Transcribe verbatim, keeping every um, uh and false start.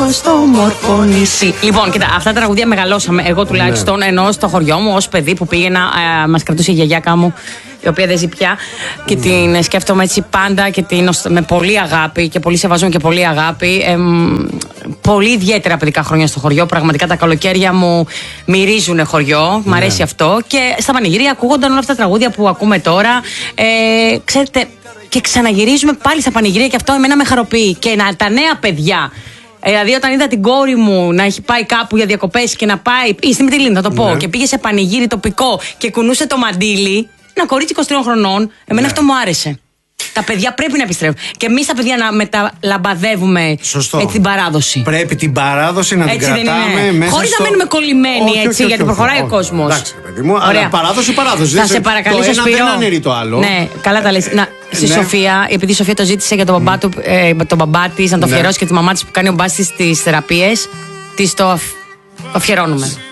στο μόρφο νησί. Λοιπόν, κοίτα, αυτά τα τραγουδία μεγαλώσαμε. Εγώ τουλάχιστον, ναι. Ενώ στο χωριό μου, ως παιδί που πήγαινα, ε, μας κρατούσε η γιαγιάκα μου, η οποία δεν ζει πια, και mm. την σκέφτομαι έτσι πάντα και την, με πολύ αγάπη και πολύ σεβασμό και πολύ αγάπη. Ε, πολύ ιδιαίτερα παιδικά χρόνια στο χωριό. Πραγματικά τα καλοκαίρια μου μυρίζουν χωριό. Μ' αρέσει yeah. αυτό. Και στα πανηγύρια ακούγονταν όλα αυτά τα τραγούδια που ακούμε τώρα. Ε, ξέρετε, και ξαναγυρίζουμε πάλι στα πανηγύρια και αυτό εμένα με χαροποιεί. Και να, τα νέα παιδιά. Δηλαδή, όταν είδα την κόρη μου να έχει πάει κάπου για διακοπές και να πάει. Ή στη Μυτιλίνη, θα το πω. Yeah. Και πήγε σε πανηγύρι τοπικό και κουνούσε το μαντίλι. Ένα κορίτσι είκοσι τριών χρονών, εμένα yeah. αυτό μου άρεσε. Τα παιδιά πρέπει να επιστρέφουν. Και εμείς τα παιδιά να μεταλαμπαδεύουμε έτσι, την παράδοση. Πρέπει την παράδοση να έτσι την κρατάμε μέσα. Χωρίς στο... να μένουμε κολλημένοι, όχι, έτσι, όχι, όχι, γιατί όχι, προχωράει όχι, ο κόσμος. Εντάξει, παιδί μου, αλλά παράδοση, παράδοση. Θα σε παρακαλήσω, το Σπύρο. ένα δεν αναιρεί το άλλο. Ναι, καλά τα λες. Να, στη ναι. Σοφία, επειδή η Σοφία το ζήτησε για τον μπαμπά, του, ε, τον μπαμπά της, να το αφιερώσει ναι. και τη μαμά της που κάνει ο μπάς της τις θεραπείες, της το αφιερώνουμε.